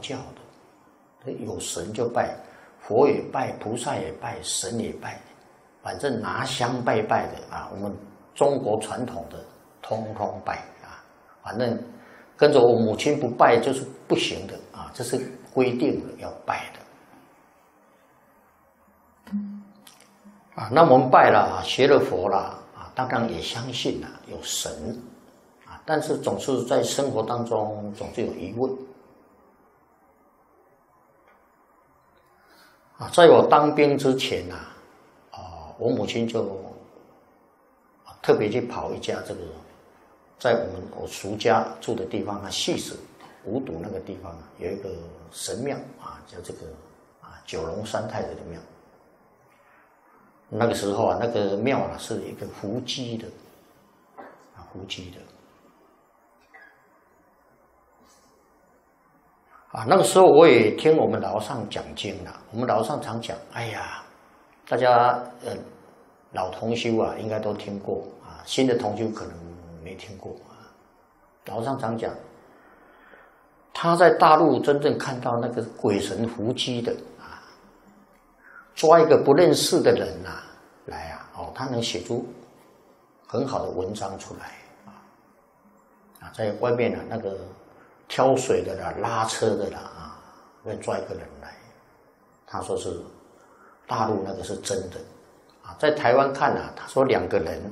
教的，有神就拜，佛也拜，菩萨也拜，神也拜，反正拿香拜拜的啊，我们中国传统的通通拜啊，反正跟着我母亲不拜就是不行的啊，这是规定的要拜的啊。那我们拜了，学了佛了啊，当然也相信了有神啊，但是总是在生活当中总是有疑问啊。在我当兵之前呐，我母亲就特别去跑一家这个。在我叔家住的地方，戏子五堵那个地方有一个神庙啊，叫这个九龙三太子的庙。那个时候啊，那个庙啊是一个伏击的伏击的那个时候我也听我们老上讲经了，我们老上常讲，哎呀，大家老同修啊应该都听过啊，新的同修可能没听过啊。老上常讲，他在大陆真正看到那个鬼神伏击的啊，抓一个不认识的人来他能写出很好的文章出来在外面那个挑水的啦、拉车的啦会抓一个人来，他说是大陆那个是真的在台湾看他说2个人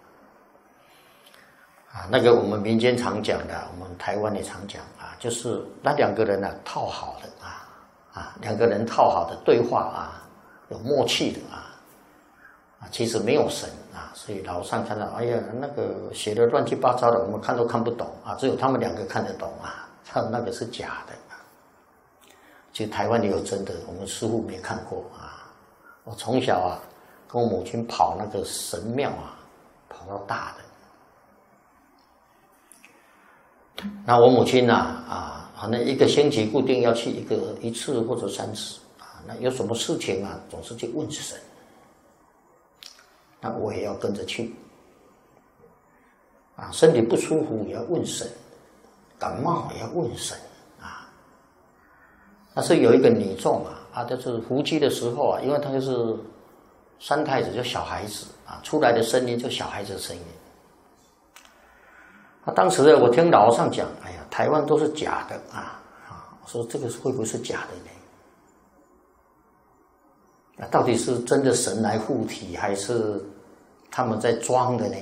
那个我们民间常讲的，我们台湾也常讲就是那2个人套好的2个人套好的对话有默契的其实没有神所以老上看到，哎呀，那个写的乱七八糟的，我们看都看不懂只有他们2个看得懂他那个是假的其实台湾也有真的，我们师父没看过我从小跟我母亲跑那个神庙跑到大的。那我母亲可能1个星期固定要去一次或者3次那有什么事情总是去问神，那我也要跟着去身体不舒服也要问神，感冒也要问神但是有一个女众就是伏击的时候因为他就是三太子，就小孩子出来的声音就小孩子的声音。当时我听老上讲，哎呀，台湾都是假的我说这个会不会是假的呢？到底是真的神来附体，还是他们在装的呢？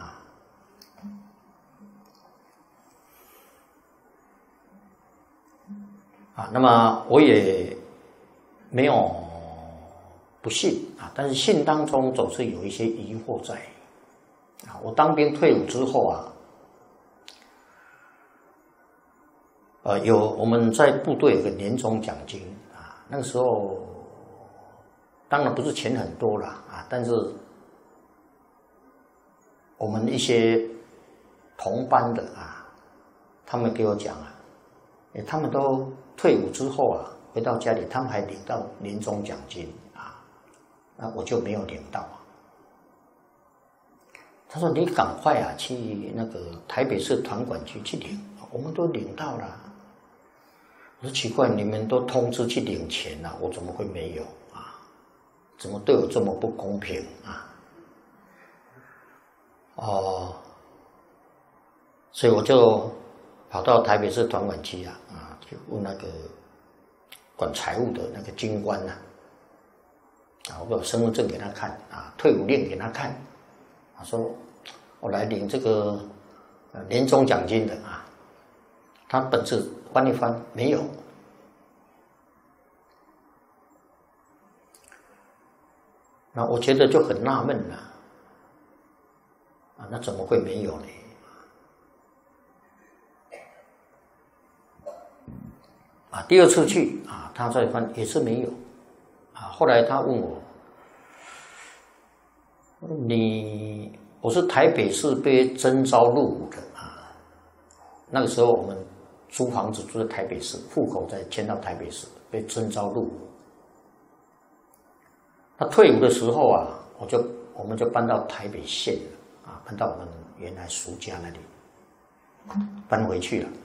那么我也没有不信但是信当中总是有一些疑惑在我当兵退伍之后我们在部队有个年终奖金那个时候当然不是钱很多了但是我们一些同班的他们给我讲他们都退伍之后回到家里，他们还领到年终奖金那我就没有领到他说你赶快去那个台北市团管局去领，我们都领到了。我说奇怪，你们都通知去领钱了我怎么会没有怎么对我这么不公平所以我就跑到台北市团管局去问那个管财务的那个军官我把身份证给他看退伍令给他看说我来领这个年终奖金的他本子翻一翻没有那我觉得就很纳闷了那怎么会没有呢？第二次去他再翻也是没有后来他问我，我是台北市被征召入伍的那个时候我们租房子住在台北市，户口再迁到台北市，被征召入伍。那退伍的时候我们就搬到台北县了搬到我们原来叔家那里搬回去了